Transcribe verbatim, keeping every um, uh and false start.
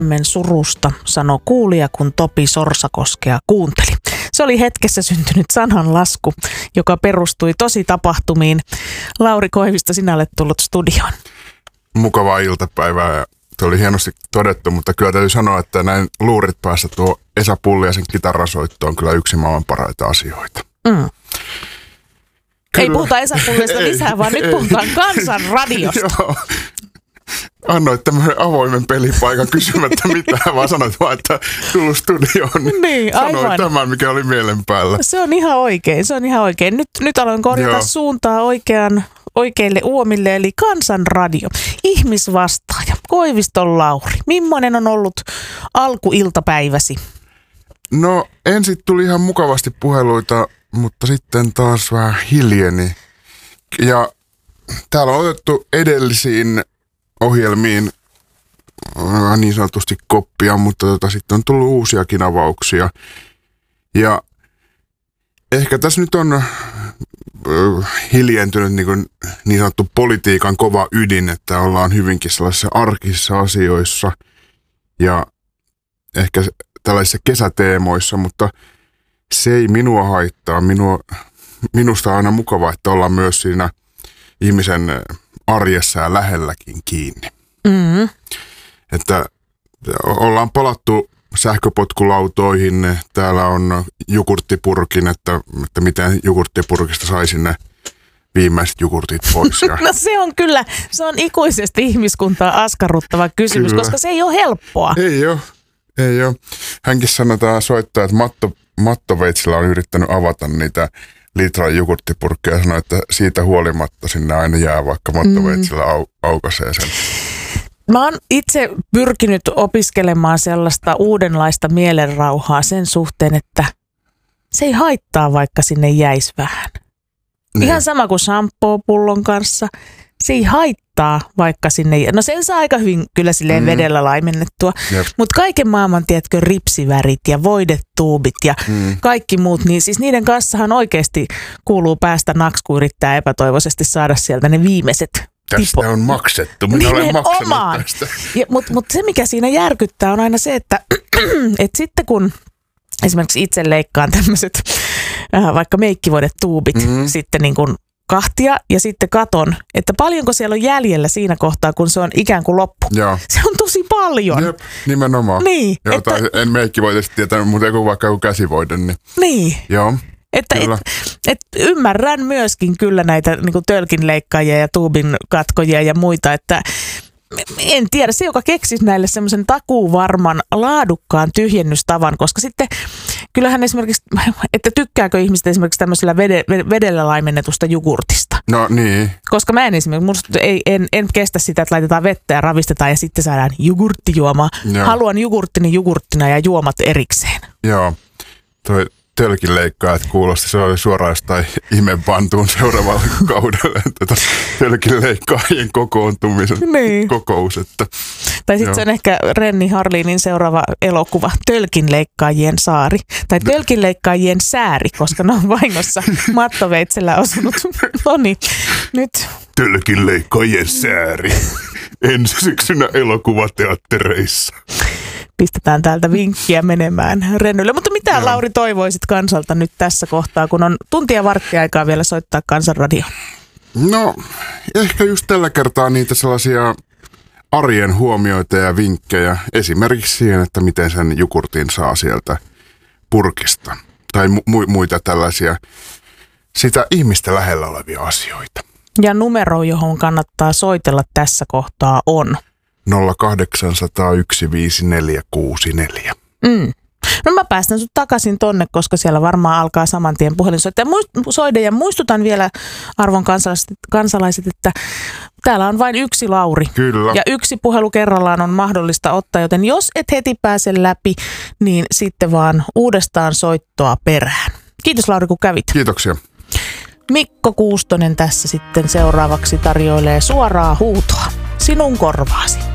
Men surusta, sanoi kuulija, kun Topi Sorsakoskea kuunteli. Se oli hetkessä syntynyt sananlasku, joka perustui tosi tapahtumiin. Lauri Koivisto, sinä olet tullut studioon. Mukavaa iltapäivää ja se oli hienosti todettu, mutta kyllä täytyy sanoa, että näin luurit päästä tuo Esa Pulliaisen kitarasoitto on kyllä yksi maailman parhaita asioita. Mm. Ei puhuta Esa Pulliaisesta lisää, vaan ei, nyt puhutaan Kansanradiosta. Joo. Annoit tämmöisen avoimen pelipaikan kysymättä mitään, vaan sanoit vaan, että tullut studioon. Niin, niin sanoit tämän, mikä oli mielen päällä. Se on ihan oikein, se on ihan oikein. Nyt, nyt aloin korjata Joo. suuntaa oikean, oikeille uomille, eli Kansanradio. Ihmisvastaaja, Koiviston Lauri. Millainen on ollut alkuiltapäiväsi? No ensin tuli ihan mukavasti puheluita, mutta sitten taas vähän hiljeni. Ja täällä on otettu edellisiin ohjelmiin niin sanotusti koppia, mutta tota, sitten on tullut uusiakin avauksia. Ja ehkä tässä nyt on äh, hiljentynyt niin, kuin, niin sanottu politiikan kova ydin, että ollaan hyvinkin sellaisissa arkisissa asioissa ja ehkä tällaisissa kesäteemoissa, mutta se ei minua haittaa. Minua, minusta on aina mukavaa, että ollaan myös siinä ihmisen arjessa ja lähelläkin kiinni. Mm. Että ollaan palattu sähköpotkulautoihin. Täällä on jogurttipurkin, että, että miten jogurttipurkista saisi ne viimeiset jogurtit pois. Ja... No se on kyllä, se on ikuisesti ihmiskuntaa askarruttava kysymys, kyllä. Koska se ei ole helppoa. Ei ole, ei ole. Hänkin sanotaan soittaa, että Matto, Mattoveitsillä on yrittänyt avata niitä litran jogurttipurkkeja ja sanoi, että siitä huolimatta sinne aina jää, vaikka Mattoveitsillä au, aukaisee sen. Mä oon itse pyrkinyt opiskelemaan sellaista uudenlaista mielenrauhaa sen suhteen, että se ei haittaa, vaikka sinne jäisi vähän. Niin. Ihan sama kuin shampoo-pullon kanssa. Se ei haittaa, vaikka sinne jää. No sen saa aika hyvin kyllä silleen mm. vedellä laimennettua. Mutta kaiken maailman, tiedätkö, ripsivärit ja voidetuubit ja mm. kaikki muut, niin siis niiden kanssahan oikeasti kuuluu päästä naks, kun yrittää epätoivoisesti saada sieltä ne viimeiset. Tästä tipo. On maksettu. Minä olen maksanut tästä. Mutta mut se, mikä siinä järkyttää, on aina se, että et sitten kun esimerkiksi itse leikkaan tämmöiset äh, vaikka meikkivoidetuubit mm-hmm. sitten niin kuin kahtia ja sitten katon, että paljonko siellä on jäljellä siinä kohtaa, kun se on ikään kuin loppu. Joo. Se on tosi paljon. Jep, nimenomaan. Niin. Joo, että, en meikkivoide sitten tietänyt, mutta joku vaikka joku käsivoide. Niin. Niin. Joo. Että et, et ymmärrän myöskin kyllä näitä niin kuin tölkinleikkaajia ja tuubin katkojia ja muita, että en tiedä, se joka keksisi näille semmoisen takuuvarman laadukkaan tyhjennystavan, koska sitten kyllähän esimerkiksi, että tykkääkö ihmiset esimerkiksi tämmöisellä vede, vedellä laimennetusta jogurtista. No niin. Koska mä en esimerkiksi, musta ei, en, en kestä sitä, että laitetaan vettä ja ravistetaan ja sitten saadaan jogurttijuomaa. Joo. Haluan jogurttini jogurttina ja juomat erikseen. Joo, toi tölkinleikkaajat kuulosti, se oli suoraan jostain ihmeenpantuun seuraavalla kaudella, että tölkinleikkaajien kokoontumisen niin. kokous. Että, tai sitten se on ehkä Renni Harlinin seuraava elokuva, Tölkinleikkaajien saari. Tai Tölkinleikkaajien sääri, koska ne on vahingossa Mattoveitsellä osunut. No niin, nyt. Tölkinleikkaajien sääri. Ensi syksynä elokuvateattereissa. Pistetään täältä vinkkiä menemään Rennylle. Mutta mitä no. Lauri toivoisit kansalta nyt tässä kohtaa, kun on tuntia varttiaikaa vielä soittaa Kansanradio? No, ehkä just tällä kertaa niitä sellaisia arjen huomioita ja vinkkejä. Esimerkiksi siihen, että miten sen jogurtin saa sieltä purkista. Tai mu- muita tällaisia sitä ihmistä lähellä olevia asioita. Ja numero, johon kannattaa soitella tässä kohtaa on nolla kahdeksan nolla yksi viisi neljä kuusi neljä. Mm. No mä päästän sut takaisin tonne, koska siellä varmaan alkaa saman tien puhelinsoittaa soida. Ja muistutan vielä, arvon kansalaiset, kansalaiset, että täällä on vain yksi Lauri. Kyllä. Ja yksi puhelu kerrallaan on mahdollista ottaa, joten jos et heti pääse läpi, niin sitten vaan uudestaan soittoa perään. Kiitos Lauri, kun kävit. Kiitoksia. Mikko Kuustonen tässä sitten seuraavaksi tarjoilee suoraa huutoa sinun korvaasi.